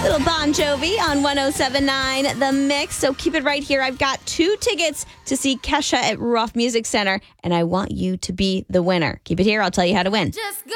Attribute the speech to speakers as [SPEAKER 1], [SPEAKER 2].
[SPEAKER 1] Little Bon Jovi on 107.9 The Mix. So keep it right here. I've got 2 tickets to see Kesha at Ruoff Music Center, and I want you to be the winner. Keep it here. I'll tell you how to win.